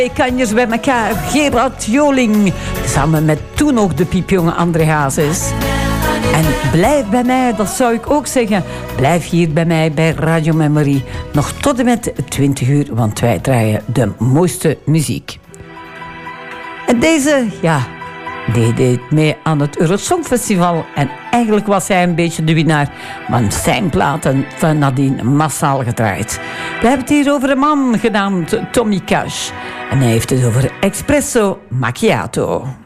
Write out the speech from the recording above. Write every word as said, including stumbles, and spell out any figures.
Twee kanjers bij elkaar. Gerard Joling. Samen met toen nog de piepjonge André Hazes. En blijf bij mij, dat zou ik ook zeggen. Blijf hier bij mij bij Radio Memory. Nog tot en met twintig uur, want wij draaien de mooiste muziek. En deze, ja, die deed mee aan het Eurosongfestival. En eigenlijk was hij een beetje de winnaar. Maar zijn platen van nadien massaal gedraaid. We hebben het hier over een man genaamd Tommy Cash. En hij heeft het over Espresso Macchiato.